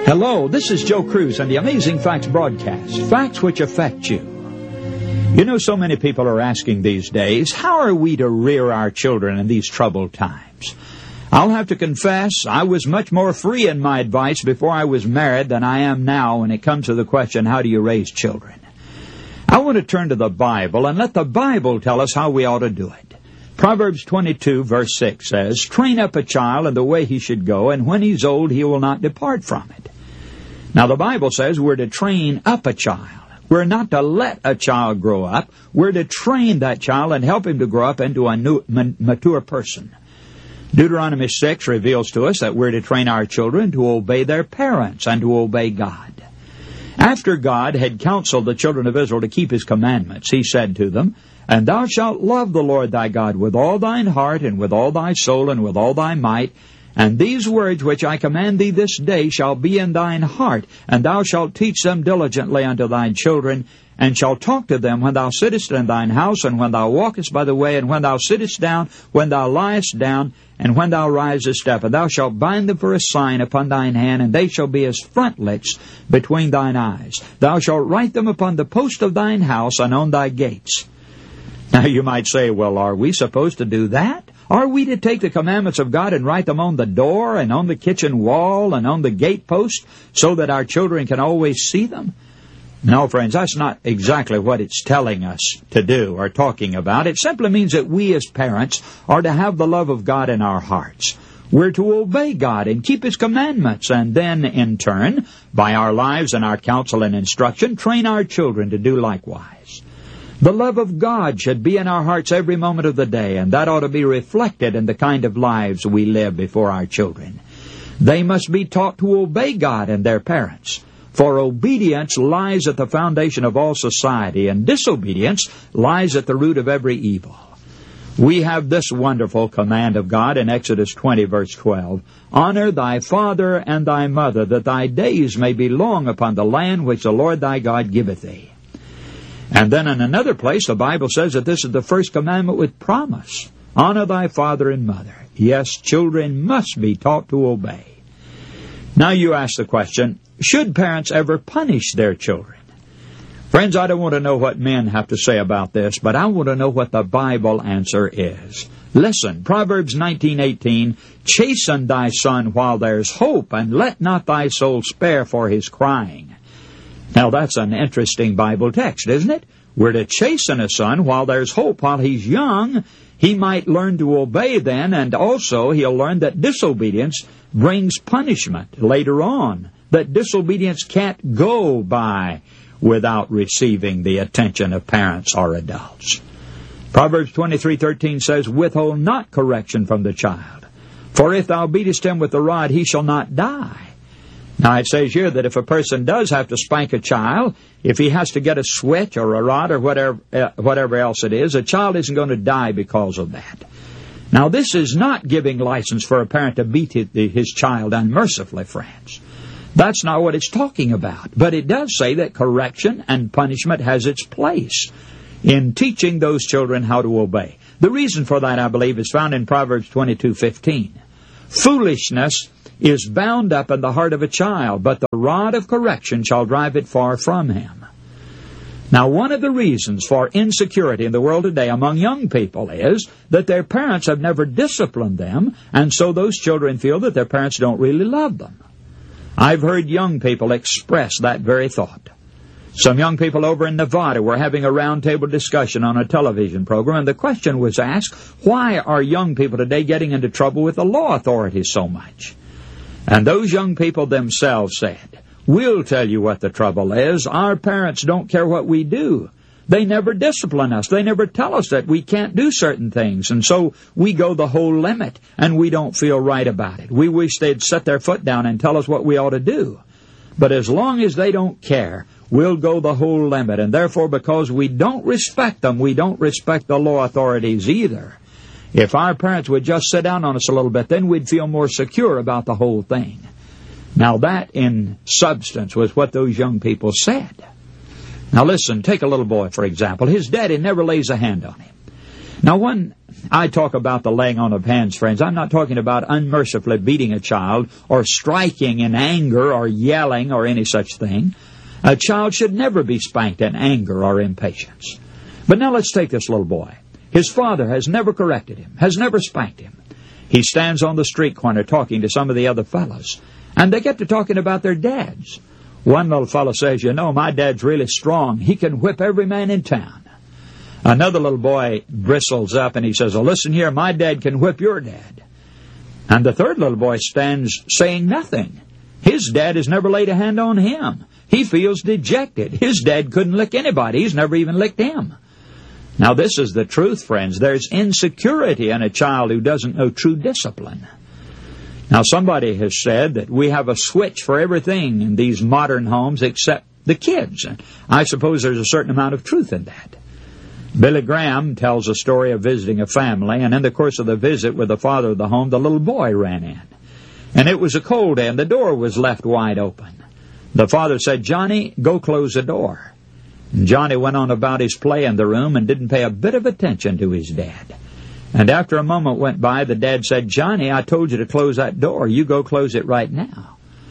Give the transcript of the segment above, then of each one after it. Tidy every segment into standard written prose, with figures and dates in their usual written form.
Hello, this is Joe Cruz and the Amazing Facts broadcast. Facts which affect you. You know, so many people are asking these days, how are we to rear our children in these troubled times? I'll have to confess, I was much more free in my advice before I was married than I am now when it comes to the question, how do you raise children? I want to turn to the Bible and let the Bible tell us how we ought to do it. Proverbs 22, verse 6 says, "Train up a child in the way he should go, and when he's old he will not depart from it." Now, the Bible says we're to train up a child. We're not to let a child grow up. We're to train that child and help him to grow up into a mature person. Deuteronomy 6 reveals to us that we're to train our children to obey their parents and to obey God. After God had counseled the children of Israel to keep His commandments, He said to them, "And thou shalt love the Lord thy God with all thine heart and with all thy soul and with all thy might. And these words which I command thee this day shall be in thine heart, and thou shalt teach them diligently unto thine children, and shalt talk to them when thou sittest in thine house, and when thou walkest by the way, and when thou sittest down, when thou liest down, and when thou risest up. And thou shalt bind them for a sign upon thine hand, and they shall be as frontlets between thine eyes. Thou shalt write them upon the post of thine house and on thy gates." Now you might say, well, are we supposed to do that? Are we to take the commandments of God and write them on the door and on the kitchen wall and on the gatepost so that our children can always see them? No, friends, that's not exactly what it's telling us to do or talking about. It simply means that we as parents are to have the love of God in our hearts. We're to obey God and keep His commandments, and then, in turn, by our lives and our counsel and instruction, train our children to do likewise. The love of God should be in our hearts every moment of the day, and that ought to be reflected in the kind of lives we live before our children. They must be taught to obey God and their parents, for obedience lies at the foundation of all society, and disobedience lies at the root of every evil. We have this wonderful command of God in Exodus 20, verse 12, "Honor thy father and thy mother, that thy days may be long upon the land which the Lord thy God giveth thee." And then in another place, the Bible says that this is the first commandment with promise. Honor thy father and mother. Yes, children must be taught to obey. Now you ask the question, should parents ever punish their children? Friends, I don't want to know what men have to say about this, but I want to know what the Bible answer is. Listen, Proverbs 19:18, "Chasten thy son while there's hope, and let not thy soul spare for his crying." Now, that's an interesting Bible text, isn't it? We're to chasten a son while there's hope. While he's young, he might learn to obey then, and also he'll learn that disobedience brings punishment later on, that disobedience can't go by without receiving the attention of parents or adults. Proverbs 23:13 says, "Withhold not correction from the child, for if thou beatest him with the rod, he shall not die." Now, it says here that if a person does have to spank a child, if he has to get a switch or a rod or whatever else it is, a child isn't going to die because of that. Now, this is not giving license for a parent to beat his child unmercifully, friends. That's not what it's talking about. But it does say that correction and punishment has its place in teaching those children how to obey. The reason for that, I believe, is found in Proverbs 22:15. "Foolishness is bound up in the heart of a child, but the rod of correction shall drive it far from him." Now, one of the reasons for insecurity in the world today among young people is that their parents have never disciplined them, and so those children feel that their parents don't really love them. I've heard young people express that very thought. Some young people over in Nevada were having a roundtable discussion on a television program, and the question was asked, why are young people today getting into trouble with the law authorities so much? And those young people themselves said, "We'll tell you what the trouble is. Our parents don't care what we do. They never discipline us. They never tell us that we can't do certain things. And so we go the whole limit, and we don't feel right about it. We wish they'd set their foot down and tell us what we ought to do. But as long as they don't care, we'll go the whole limit. And therefore, because we don't respect them, we don't respect the law authorities either. If our parents would just sit down on us a little bit, then we'd feel more secure about the whole thing." Now that, in substance, was what those young people said. Now listen, take a little boy, for example. His daddy never lays a hand on him. Now, when I talk about the laying on of hands, friends, I'm not talking about unmercifully beating a child or striking in anger or yelling or any such thing. A child should never be spanked in anger or impatience. But now let's take this little boy. His father has never corrected him, has never spanked him. He stands on the street corner talking to some of the other fellows, and they get to talking about their dads. One little fellow says, "You know, my dad's really strong. He can whip every man in town." Another little boy bristles up and he says, "Oh, listen here, my dad can whip your dad." And the third little boy stands saying nothing. His dad has never laid a hand on him. He feels dejected. His dad couldn't lick anybody. He's never even licked him. Now, this is the truth, friends. There's insecurity in a child who doesn't know true discipline. Now, somebody has said that we have a switch for everything in these modern homes except the kids. And I suppose there's a certain amount of truth in that. Billy Graham tells a story of visiting a family, and in the course of the visit with the father of the home, the little boy ran in. And it was a cold day, and the door was left wide open. The father said, "Johnny, go close the door." And Johnny went on about his play in the room and didn't pay a bit of attention to his dad. And after a moment went by, the dad said, "Johnny, I told you to close that door. You go close it right now."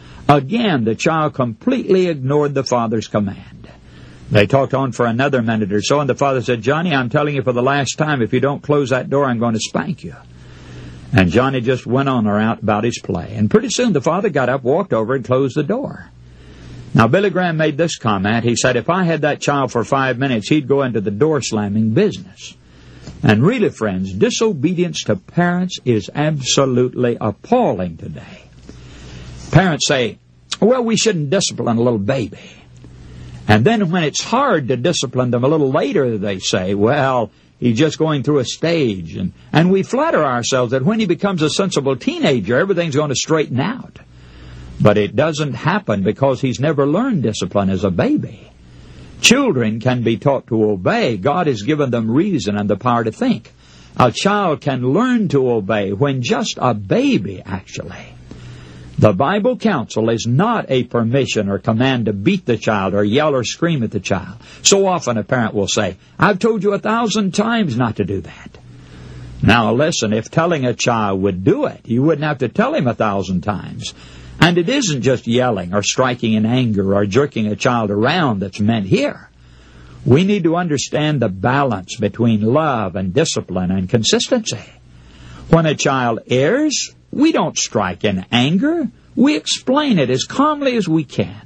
Again, the child completely ignored the father's command. They talked on for another minute or so, and the father said, "Johnny, I'm telling you for the last time, if you don't close that door, I'm going to spank you." And Johnny just went on about his play. And pretty soon the father got up, walked over, and closed the door. Now, Billy Graham made this comment. He said, if I had that child for 5 minutes, he'd go into the door-slamming business. And really, friends, disobedience to parents is absolutely appalling today. Parents say, "Well, we shouldn't discipline a little baby." And then when it's hard to discipline them a little later, they say, "Well, he's just going through a stage." And we flatter ourselves that when he becomes a sensible teenager, everything's going to straighten out. But it doesn't happen because he's never learned discipline as a baby. Children can be taught to obey. God has given them reason and the power to think. A child can learn to obey when just a baby, actually. The Bible counsel is not a permission or command to beat the child or yell or scream at the child. So often a parent will say, "I've told you 1,000 times not to do that." Now listen, if telling a child would do it, you wouldn't have to tell him 1,000 times. And it isn't just yelling or striking in anger or jerking a child around that's meant here. We need to understand the balance between love and discipline and consistency. When a child errs, we don't strike in anger. We explain it as calmly as we can.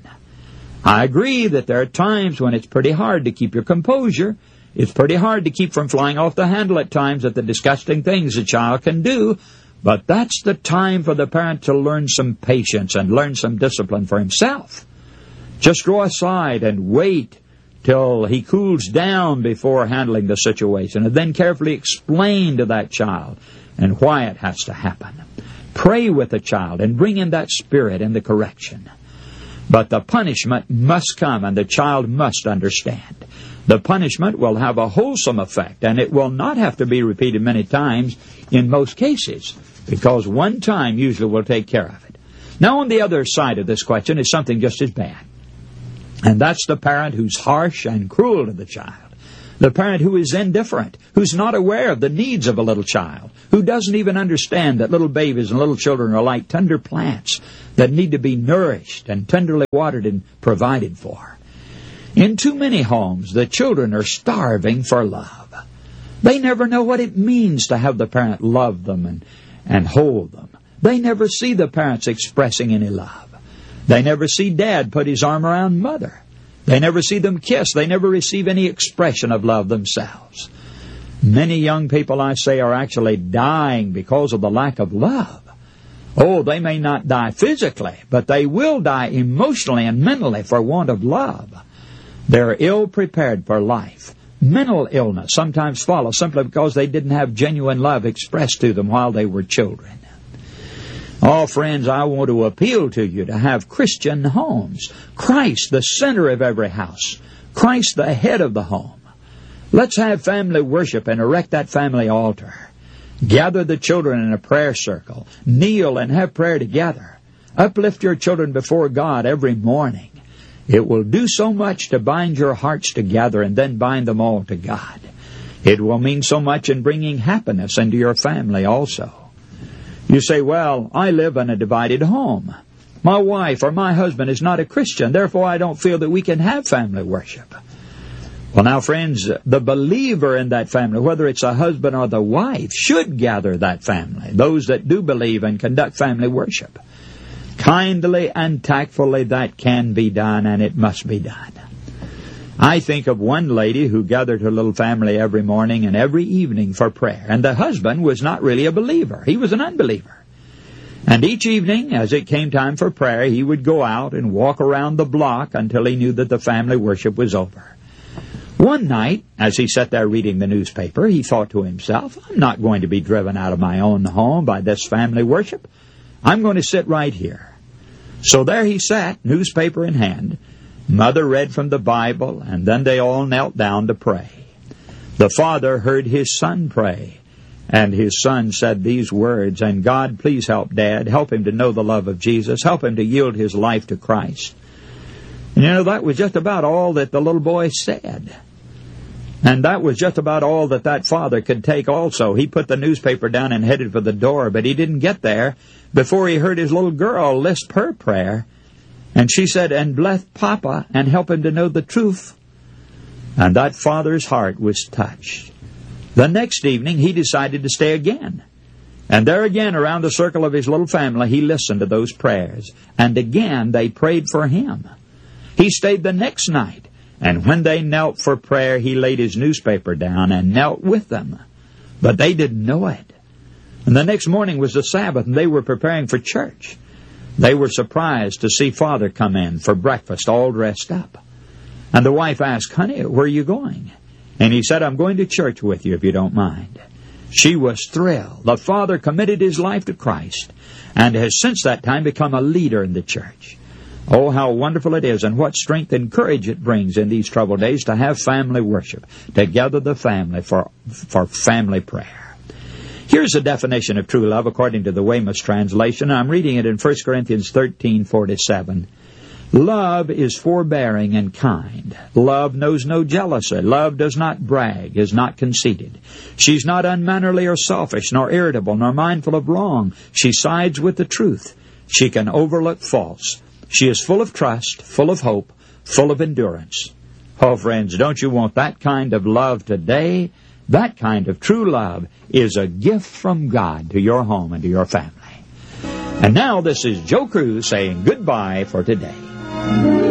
I agree that there are times when it's pretty hard to keep your composure. It's pretty hard to keep from flying off the handle at times at the disgusting things a child can do. But that's the time for the parent to learn some patience and learn some discipline for himself. Just draw aside and wait till he cools down before handling the situation, and then carefully explain to that child and why it has to happen. Pray with the child and bring in that spirit in the correction. But the punishment must come, and the child must understand. The punishment will have a wholesome effect, and it will not have to be repeated many times in most cases, because one time usually will take care of it. Now, on the other side of this question is something just as bad. And that's the parent who's harsh and cruel to the child. The parent who is indifferent, who's not aware of the needs of a little child, who doesn't even understand that little babies and little children are like tender plants that need to be nourished and tenderly watered and provided for. In too many homes, the children are starving for love. They never know what it means to have the parent love them and hold them. They never see the parents expressing any love. They never see Dad put his arm around Mother. They never see them kiss. They never receive any expression of love themselves. Many young people, I say, are actually dying because of the lack of love. Oh, they may not die physically, but they will die emotionally and mentally for want of love. They're ill-prepared for life. Mental illness sometimes follows simply because they didn't have genuine love expressed to them while they were children. Oh, friends, I want to appeal to you to have Christian homes. Christ, the center of every house. Christ, the head of the home. Let's have family worship and erect that family altar. Gather the children in a prayer circle. Kneel and have prayer together. Uplift your children before God every morning. It will do so much to bind your hearts together and then bind them all to God. It will mean so much in bringing happiness into your family also. You say, well, I live in a divided home. My wife or my husband is not a Christian, therefore I don't feel that we can have family worship. Well, now, friends, the believer in that family, whether it's a husband or the wife, should gather that family, those that do believe and conduct family worship. Kindly and tactfully that can be done, and it must be done. I think of one lady who gathered her little family every morning and every evening for prayer, and the husband was not really a believer. He was an unbeliever. And each evening, as it came time for prayer, he would go out and walk around the block until he knew that the family worship was over. One night, as he sat there reading the newspaper, he thought to himself, I'm not going to be driven out of my own home by this family worship. I'm going to sit right here. So there he sat, newspaper in hand. Mother read from the Bible, and then they all knelt down to pray. The father heard his son pray, and his son said these words, and God, please help Dad. Help him to know the love of Jesus. Help him to yield his life to Christ. And you know, that was just about all that the little boy said. And that was just about all that that father could take also. He put the newspaper down and headed for the door, but he didn't get there before he heard his little girl lisp her prayer. And she said, and bless Papa and help him to know the truth. And that father's heart was touched. The next evening, he decided to stay again. And there again, around the circle of his little family, he listened to those prayers. And again, they prayed for him. He stayed the next night. And when they knelt for prayer, he laid his newspaper down and knelt with them. But they didn't know it. And the next morning was the Sabbath, and they were preparing for church. They were surprised to see Father come in for breakfast, all dressed up. And the wife asked, honey, where are you going? And he said, I'm going to church with you if you don't mind. She was thrilled. The father committed his life to Christ and has since that time become a leader in the church. Oh, how wonderful it is, and what strength and courage it brings in these troubled days to have family worship, to gather the family for family prayer. Here's a definition of true love according to the Weymouth translation. I'm reading it in 1 Corinthians 13:4-7. Love is forbearing and kind. Love knows no jealousy. Love does not brag, is not conceited. She's not unmannerly or selfish, nor irritable, nor mindful of wrong. She sides with the truth. She can overlook faults. She is full of trust, full of hope, full of endurance. Oh, friends, don't you want that kind of love today? That kind of true love is a gift from God to your home and to your family. And now this is Joe Cruz saying goodbye for today.